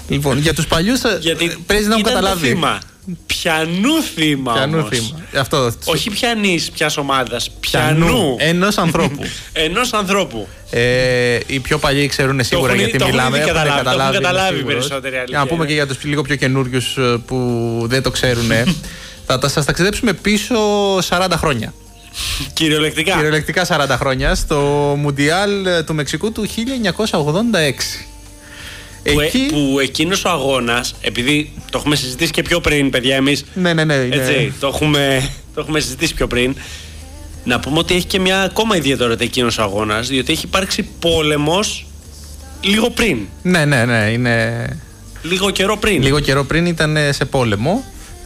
Λοιπόν, για τους παλιούς πρέπει να μου καταλάβει. Θύμα. Πιανού θύμα. Αυτό. Όχι πιανής ποιας ομάδας. Πιανού. Ενός ανθρώπου. Ενός ανθρώπου. Οι πιο παλιοί ξέρουν σίγουρα γιατί μιλάμε. Έχουν καταλάβει περισσότεροι αλήθεια. Για να πούμε και για τους λίγο πιο καινούριους που δεν το ξέρουν. Θα σας ταξιδέψουμε πίσω 40 χρόνια. Κυριολεκτικά 40 χρόνια στο Μουντιάλ του Μεξικού του 1986. Που εκείνος ο αγώνας, επειδή το έχουμε συζητήσει και πιο πριν, παιδιά, εμείς. Ναι. Έτσι, το έχουμε συζητήσει πιο πριν. Να πούμε ότι έχει και μια ακόμα ιδιαιτερότητα εκείνος ο αγώνας, διότι έχει υπάρξει πόλεμος λίγο πριν. Ναι, είναι. Λίγο καιρό πριν. Λίγο καιρό πριν ήταν σε πόλεμο.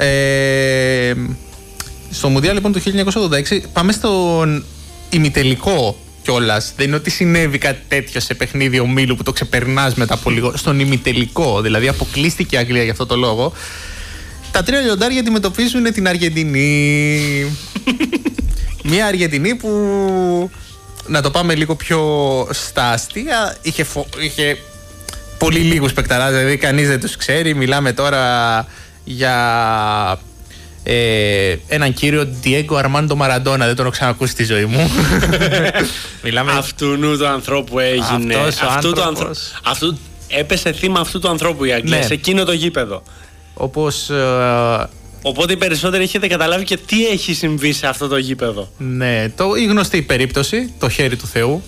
Στο Μουντιάλ λοιπόν του 1986 πάμε στον ημιτελικό κιόλας. Δεν είναι ότι συνέβη κάτι τέτοιο σε παιχνίδι ομίλου που το ξεπερνάς μετά από λίγο. Στον ημιτελικό, δηλαδή αποκλείστηκε η Αγγλία για αυτό το λόγο. Τα τρία λιοντάρια αντιμετωπίζουν την Αργεντινή. Μια Αργεντινή που, να το πάμε λίγο πιο στα αστεία, είχε πολύ λίγους παικταράδες, δηλαδή κανείς δεν τους ξέρει. Μιλάμε τώρα για έναν κύριο Διέγκο Αρμάντο Μαραντόνα, δεν τον έχω ξανακούσει στη ζωή μου. Μιλάμε... Αυτού του ανθρώπου έγινε. Αυτού έπεσε θύμα αυτού του ανθρώπου η Αγγλία, σε εκείνο το γήπεδο. Οπότε οι περισσότεροι έχετε καταλάβει και τι έχει συμβεί σε αυτό το γήπεδο. Ναι, η γνωστή περίπτωση, το χέρι του Θεού.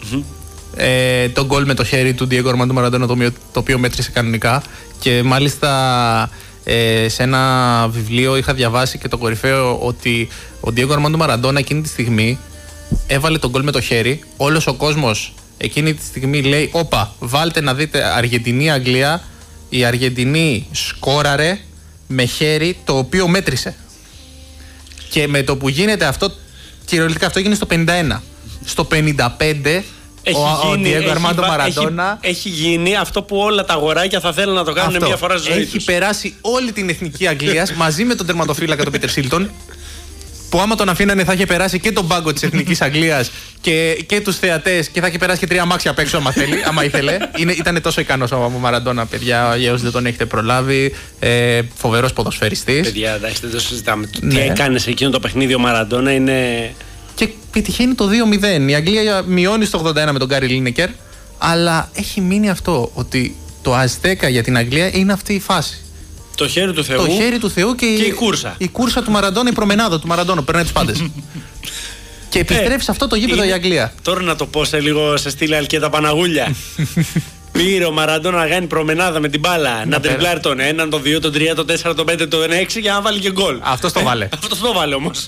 Το γκολ με το χέρι του Διέγκο Αρμάντο Μαραντόνα, το οποίο μέτρησε κανονικά. Και μάλιστα σε ένα βιβλίο είχα διαβάσει και το κορυφαίο ότι ο Διέγκο Αρμάντο Μαραντόνα εκείνη τη στιγμή έβαλε τον γκολ με το χέρι. Όλος ο κόσμος εκείνη τη στιγμή λέει: όπα, βάλτε να δείτε Αργεντινή-Αγγλία. Η Αργεντινή σκόραρε με χέρι το οποίο μέτρησε. Και με το που γίνεται αυτό, κυριολεκτικά αυτό έγινε στο 51. Στο 55 ο Διέγκο Αρμάντο Μαραντόνα έχει γίνει αυτό που όλα τα αγοράκια θα θέλουν να το κάνουν μια φορά στη ζωή τους. Έχει περάσει όλη την εθνική Αγγλίας μαζί με τον τερματοφύλακα τον Πίτερ Σίλτον, που άμα τον αφήνανε θα είχε περάσει και τον πάγκο της εθνικής Αγγλίας και τους θεατές και θα είχε περάσει και 3 αμάξια απ' έξω άμα ήθελε. Ήταν τόσο ικανός ο Μαραντόνα, παιδιά, για όσοι δεν τον έχετε προλάβει. Φοβερός ποδοσφαιριστής. Παιδιά, εντάξει, δεν το συζητάμε. Τι έκανε σε εκείνο το παιχνίδι ο Μαραντόνα είναι. Και πετυχαίνει το 2-0. Η Αγγλία μειώνει στο 81 με τον Γκάρι Λίνεκερ. Αλλά έχει μείνει αυτό, ότι το Αζτέκα για την Αγγλία είναι αυτή η φάση. Το χέρι του Θεού. Το χέρι του Θεού και η κούρσα. Η κούρσα του Μαραντόνα, η προμενάδα του Μαραντόνα, περνάει τους πάντες. Και επιστρέφει σε αυτό το γήπεδο η Αγγλία. Τώρα να το πω σε λίγο σε στήλη Αλκέτα Παναγούλια. Πήρε ο Μαραντόνα να κάνει προμενάδα με την μπάλα. Να τριπλάρει τον 1, τον 2, τον 3, τον 4, τον 5, τον 6 για να βάλει και γκολ. Αυτό το βάλε. Αυτό το βάλε όμως.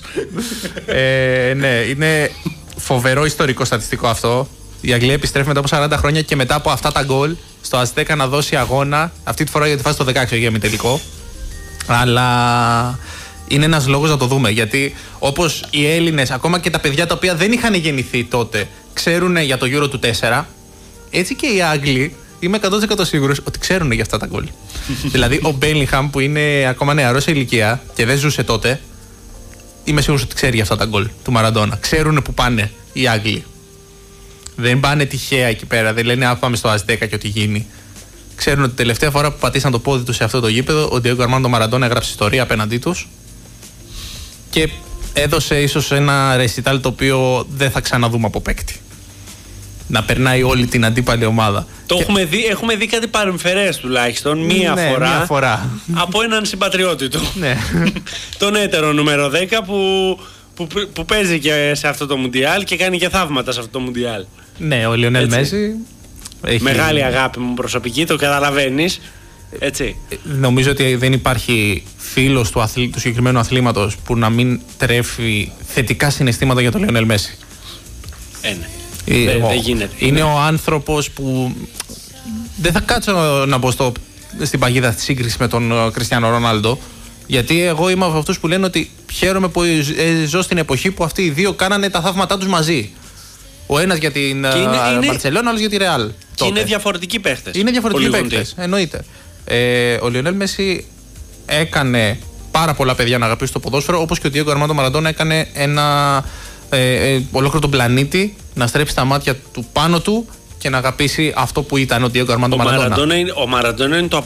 Ναι, είναι φοβερό ιστορικό στατιστικό αυτό. Η Αγγλία επιστρέφει μετά από 40 χρόνια και μετά από αυτά τα γκολ στο Αζτέκα να δώσει αγώνα. Αυτή τη φορά για τη φάση το 16 για ημιτελικό. Αλλά είναι ένας λόγος να το δούμε. Γιατί όπως οι Έλληνες, ακόμα και τα παιδιά τα οποία δεν είχαν γεννηθεί τότε, ξέρουν για το Euro του 4, έτσι και οι Άγγλοι, είμαι 100% σίγουρος ότι ξέρουν για αυτά τα γκολ. Δηλαδή ο Μπέλιγχαμ που είναι ακόμα νεαρός σε ηλικία και δεν ζούσε τότε, είμαι σίγουρος ότι ξέρει για αυτά τα γκολ του Μαραντόνα. Ξέρουν που πάνε οι Άγγλοι. Δεν πάνε τυχαία εκεί πέρα. Δεν λένε πάμε στο Αζτέκα και ό,τι γίνει. Ξέρουν ότι τελευταία φορά που πατήσαν το πόδι του σε αυτό το γήπεδο, ο Διέγκο Αρμάντο Μαραντόνα έγραψε ιστορία απέναντί τους και έδωσε ίσως ένα ρεσιτάλ το οποίο δεν θα ξαναδούμε από παίκτη. Να περνάει όλη την αντίπαλη ομάδα. Έχουμε δει κάτι παρεμφερές τουλάχιστον μία φορά από έναν συμπατριώτη του. Ναι. Τον έτερο νούμερο 10 που παίζει και σε αυτό το Μουντιάλ και κάνει και θαύματα σε αυτό το Μουντιάλ. Ναι, ο Λιονέλ Μέση. Μεγάλη αγάπη μου προσωπική, το καταλαβαίνεις. Έτσι. Νομίζω ότι δεν υπάρχει φίλος του συγκεκριμένου αθλήματος που να μην τρέφει θετικά συναισθήματα για τον Λιονέλ Μέση. Δεν γίνεται. Είναι ο άνθρωπος που δεν θα κάτσω να μπω στην παγίδα της σύγκρισης με τον Κριστιάνο Ρονάλντο, γιατί εγώ είμαι από αυτούς που λένε ότι χαίρομαι που ζω στην εποχή που αυτοί οι δύο κάνανε τα θαύματά τους μαζί. Ο ένας για την Μπαρτσελόνα, ο άλλος για τη Ρεάλ. Και είναι διαφορετικοί παίχτες. Είναι διαφορετικοί παίχτες, εννοείται. Ο Λιονέλ Μέση έκανε πάρα πολλά παιδιά να αγαπήσουν το ποδόσφαιρο, όπως και ο Διέγκο Αρμάντο Μαραντόνα έκανε ολόκληρο τον πλανήτη να στρέψει τα μάτια του πάνω του και να αγαπήσει αυτό που ήταν ο Διέγκο Αρμάντο Μαραντόνα. Ο Μαραντόνα είναι το